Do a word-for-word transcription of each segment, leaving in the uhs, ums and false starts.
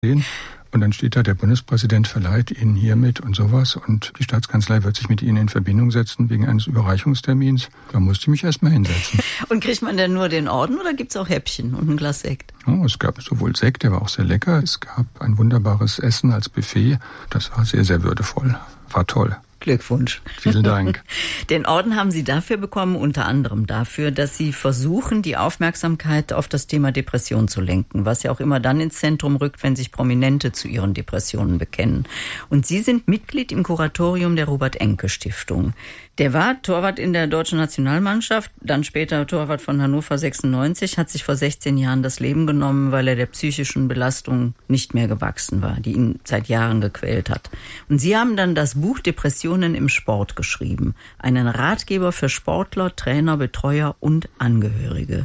Und dann steht da, der Bundespräsident verleiht Ihnen hiermit und sowas und die Staatskanzlei wird sich mit Ihnen in Verbindung setzen wegen eines Überreichungstermins. Da musste ich mich erst mal hinsetzen. Und kriegt man denn nur den Orden oder gibt's auch Häppchen und ein Glas Sekt? Oh, es gab sowohl Sekt, der war auch sehr lecker. Es gab ein wunderbares Essen als Buffet. Das war sehr, sehr würdevoll. War toll. Glückwunsch. Vielen Dank. Den Orden haben Sie dafür bekommen, unter anderem dafür, dass Sie versuchen, die Aufmerksamkeit auf das Thema Depression zu lenken, was ja auch immer dann ins Zentrum rückt, wenn sich Prominente zu ihren Depressionen bekennen. Und Sie sind Mitglied im Kuratorium der Robert-Enke-Stiftung. Der war Torwart in der deutschen Nationalmannschaft, dann später Torwart von Hannover sechsundneunzig, hat sich vor sechzehn Jahren das Leben genommen, weil er der psychischen Belastung nicht mehr gewachsen war, die ihn seit Jahren gequält hat. Und Sie haben dann das Buch Depressionen im Sport geschrieben, einen Ratgeber für Sportler, Trainer, Betreuer und Angehörige.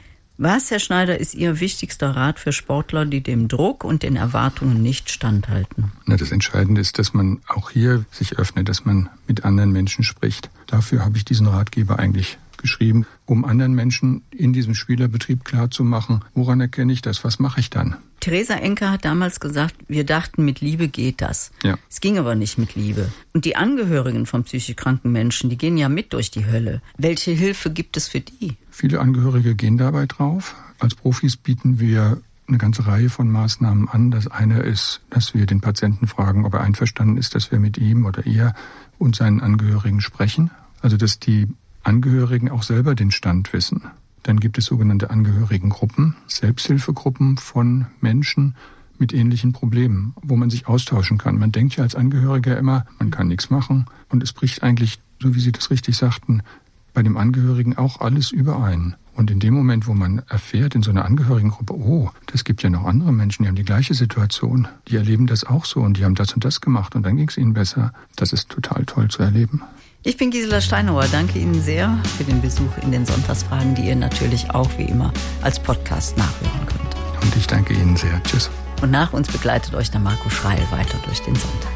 Was, Herr Schneider, ist Ihr wichtigster Rat für Sportler, die dem Druck und den Erwartungen nicht standhalten? Na, das Entscheidende ist, dass man auch hier sich öffnet, dass man mit anderen Menschen spricht. Dafür habe ich diesen Ratgeber eigentlich geschrieben, um anderen Menschen in diesem Spielerbetrieb klarzumachen, woran erkenne ich das, was mache ich dann? Theresa Enke hat damals gesagt, wir dachten, mit Liebe geht das. Ja. Es ging aber nicht mit Liebe. Und die Angehörigen von psychisch kranken Menschen, die gehen ja mit durch die Hölle. Welche Hilfe gibt es für die? Viele Angehörige gehen dabei drauf. Als Profis bieten wir eine ganze Reihe von Maßnahmen an. Das eine ist, dass wir den Patienten fragen, ob er einverstanden ist, dass wir mit ihm oder ihr und seinen Angehörigen sprechen. Also dass die Angehörigen auch selber den Stand wissen. Dann gibt es sogenannte Angehörigengruppen, Selbsthilfegruppen von Menschen mit ähnlichen Problemen, wo man sich austauschen kann. Man denkt ja als Angehöriger immer, man kann nichts machen. Und es bricht eigentlich, so wie Sie das richtig sagten, bei dem Angehörigen auch alles überein. Und in dem Moment, wo man erfährt in so einer Angehörigengruppe, oh, das gibt ja noch andere Menschen, die haben die gleiche Situation, die erleben das auch so und die haben das und das gemacht und dann ging es ihnen besser. Das ist total toll zu erleben. Ich bin Gisela Steinauer, danke Ihnen sehr für den Besuch in den Sonntagsfragen, die ihr natürlich auch wie immer als Podcast nachhören könnt. Und ich danke Ihnen sehr. Tschüss. Und nach uns begleitet euch der Marco Schreil weiter durch den Sonntag.